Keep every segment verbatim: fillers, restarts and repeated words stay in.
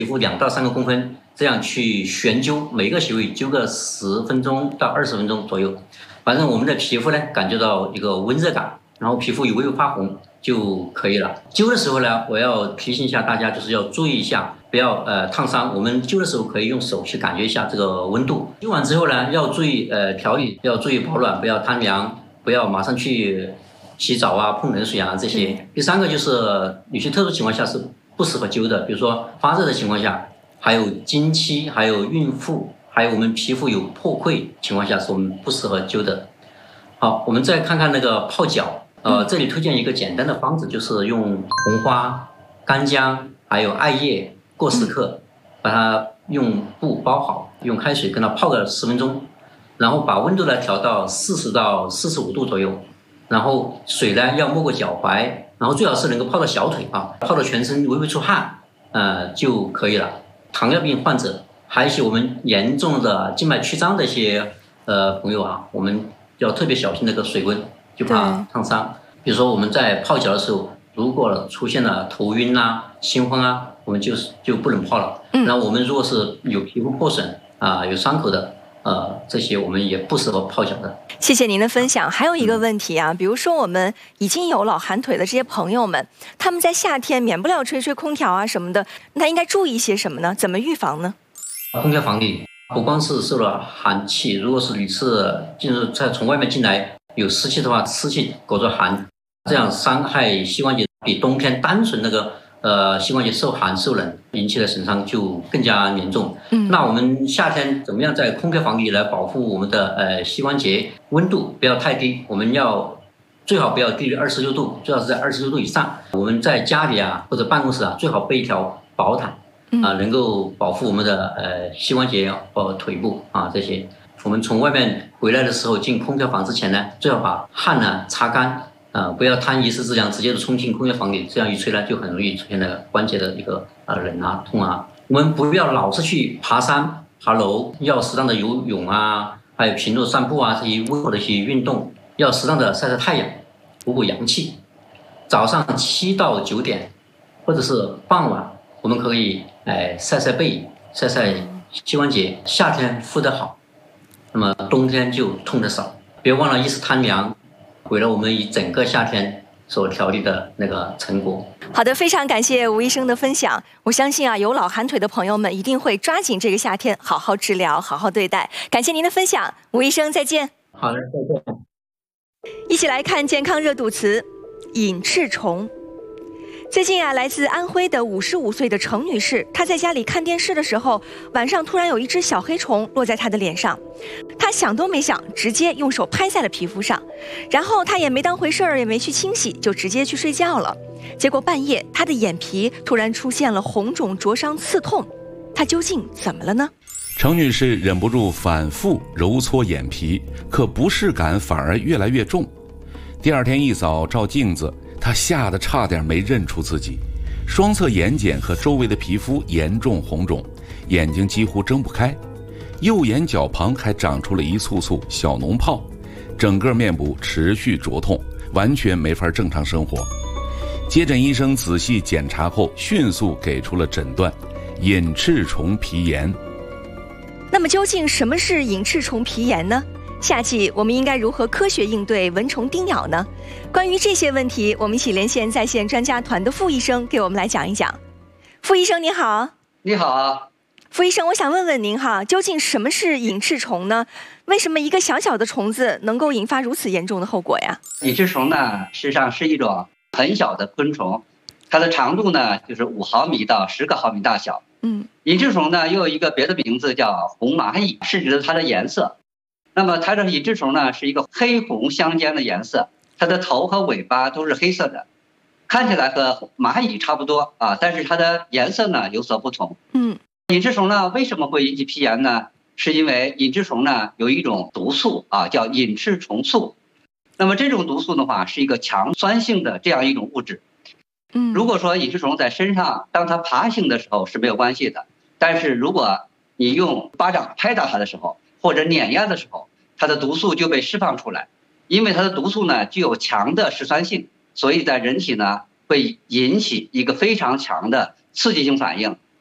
皮肤两到三个公分，这样去悬灸，每个穴位灸个十分钟到二十分钟左右。反正我们的皮肤呢，感觉到一个温热感，然后皮肤有微微发红就可以了。灸的时候呢，我要提醒一下大家，就是要注意一下，不要呃烫伤。我们灸的时候可以用手去感觉一下这个温度。灸完之后呢，要注意呃调理，要注意保暖，不要贪凉，不要马上去洗澡啊、碰冷水啊这些。第三个就是有些特殊情况下是不适合灸的，比如说发热的情况下，还有经期，还有孕妇，还有我们皮肤有破溃情况下，是我们不适合灸的。好，我们再看看那个泡脚，呃，这里推荐一个简单的方子，就是用红花、干姜还有艾叶各十克，把它用布包好，用开水跟它泡个十分钟，然后把温度呢调到四十到四十五度左右，然后水呢要没过脚踝，然后最好是能够泡到小腿啊，泡到全身微微出汗，呃就可以了。糖尿病患者，还有一些我们严重的静脉曲张的一些呃朋友啊，我们要特别小心那个水温，就怕烫伤。比如说我们在泡脚的时候，如果出现了头晕啊、心慌啊，我们就是就不能泡了。嗯，然后我们如果是有皮肤破损啊、有伤口的，呃，这些我们也不适合泡脚的。 谢谢您的分享。还有一个问题啊，比如说我们已经有老寒腿的这些朋友们，他们在夏天免不了吹吹空调啊什么的，那应该注意些什么呢？怎么预防呢？ 空调房里不光是受了寒气，如果是你是进入再从外面进来有湿气的话，湿气裹着寒，这样伤害膝关节比冬天单纯那个呃膝关节受寒受冷引起的损伤就更加严重。嗯，那我们夏天怎么样在空调房里来保护我们的呃膝关节温度不要太低？我们要最好不要低于二十六度，最好是在二十六度以上。我们在家里啊或者办公室啊，最好备一条薄毯。啊，能够保护我们的呃膝关节和腿部啊这些。我们从外面回来的时候，进空调房之前呢，最好把汗呢擦干啊、呃，不要贪一时之凉，直接就冲进空调房里，这样一吹呢，就很容易出现了关节的一个呃冷啊、痛啊。我们不要老是去爬山、爬楼，要适当的游泳啊，还有平路散步啊这些温和的一些运动，要适当的晒晒太阳，补补阳气。早上七到九点，或者是傍晚。我们可以哎晒晒背，晒晒膝关节，夏天敷得好，那么冬天就痛得少。别忘了一时贪凉，毁了我们一整个夏天所调理的那个成果。 好的，非常感谢吴医生的分享。我相信啊，有老寒腿的朋友们一定会抓紧这个夏天，好好治疗，好好对待。感谢您的分享，吴医生再见。 好的，再见。 一起来看健康热度词：隐翅虫。最近啊，来自安徽的五十五岁的程女士，她在家里看电视的时候，晚上突然有一只小黑虫落在她的脸上，她想都没想，直接用手拍在了皮肤上，然后她也没当回事儿，也没去清洗，就直接去睡觉了。结果半夜，她的眼皮突然出现了红肿、灼伤、刺痛，她究竟怎么了呢？ 程女士忍不住反复揉搓眼皮，可不适感反而越来越重。第二天一早照镜子，她吓得差点没认出自己，双侧眼睑和周围的皮肤严重红肿，眼睛几乎睁不开，右眼角旁还长出了一簇簇小脓泡，整个面部持续灼痛，完全没法正常生活。接诊医生仔细检查后，迅速给出了诊断：隐翅虫皮炎。 那么究竟什么是隐翅虫皮炎呢？夏季我们应该如何科学应对蚊虫叮咬呢？关于这些问题，我们一起连线在线专家团的傅医生给我们来讲一讲。傅医生您好。 你好。 傅医生，我想问问您哈，究竟什么是隐翅虫呢？为什么一个小小的虫子能够引发如此严重的后果呀？ 隐翅虫呢，实际上是一种很小的昆虫，它的长度呢就是五毫米到十个毫米大小。嗯，隐翅虫呢又有一个别的名字叫红蚂蚁，是指的它的颜色。那么它的隐翅虫呢是一个黑红相间的颜色，它的头和尾巴都是黑色的，看起来和蚂蚁差不多啊，但是它的颜色呢有所不同。嗯，隐翅虫呢为什么会引起皮炎呢？是因为隐翅虫呢有一种毒素啊，叫隐翅虫素。那么这种毒素的话是一个强酸性的这样一种物质。嗯，如果说隐翅虫在身上当它爬行的时候是没有关系的，但是如果你用巴掌拍打它的时候，或者碾压的时候，它的毒素就被释放出来。因为它的毒素呢具有强的嗜酸性，所以在人体呢会引起一个非常强的刺激性反应，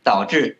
导致